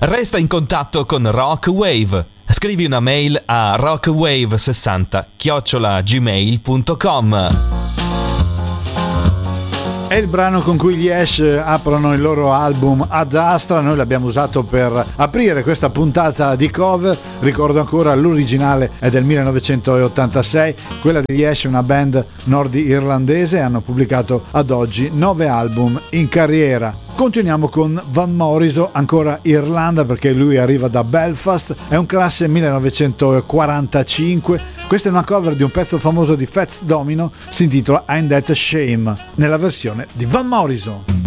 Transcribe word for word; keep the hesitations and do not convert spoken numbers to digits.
Resta in contatto con Rock Wave. Scrivi una mail a rockwave sessanta chiocciola gmail punto com. È il brano con cui gli Ash aprono il loro album Ad Astra. Noi l'abbiamo usato per aprire questa puntata di cover. Ricordo ancora l'originale è del millenovecentottantasei, quella degli Ash è una band nord-irlandese, hanno pubblicato ad oggi nove album in carriera. Continuiamo con Van Morrison, ancora Irlanda, perché lui arriva da Belfast, è un classe millenovecentoquarantacinque. Questa è una cover di un pezzo famoso di Fats Domino, si intitola I'm That Shame, nella versione di Van Morrison.